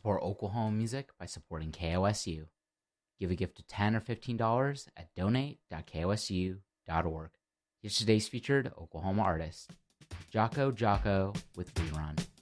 Support Oklahoma music by supporting KOSU. Give a gift of $10 or $15 at donate.kosu.org. Yesterday's featured Oklahoma artist, Jocko with Rerun.